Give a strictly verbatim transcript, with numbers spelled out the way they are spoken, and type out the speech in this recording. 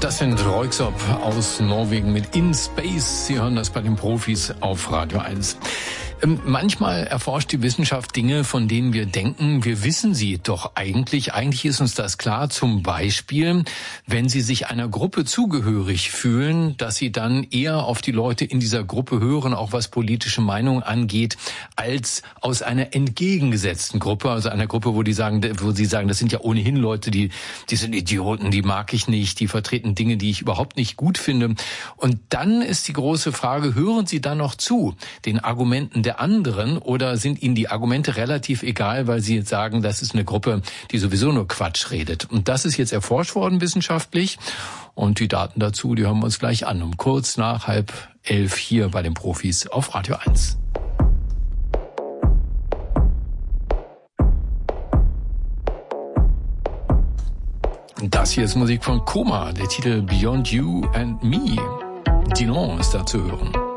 Das sind Röyksopp aus Norwegen mit In Space. Sie hören das bei den Profis auf Radio eins. Ähm, manchmal erforscht die Wissenschaft Dinge, von denen wir denken, wir wissen sie doch eigentlich. Eigentlich ist uns das klar. Zum Beispiel, wenn Sie sich einer Gruppe zugehörig fühlen, dass Sie dann eher auf die Leute in dieser Gruppe hören, auch was politische Meinung angeht, als aus einer entgegengesetzten Gruppe, also einer Gruppe, wo die sagen, wo Sie sagen, das sind ja ohnehin Leute, die, die sind Idioten, die mag ich nicht, die vertreten Dinge, die ich überhaupt nicht gut finde. Und dann ist die große Frage, hören Sie dann noch zu den Argumenten der anderen oder sind Ihnen die Argumente relativ egal, weil Sie jetzt sagen, das ist eine Gruppe, die sowieso nur Quatsch redet. Und das ist jetzt erforscht worden wissenschaftlich und die Daten dazu, die hören wir uns gleich an, um kurz nach halb elf hier bei den Profis auf Radio eins. Das hier ist Musik von Koma, der Titel Beyond You and Me. Dinon ist da zu hören.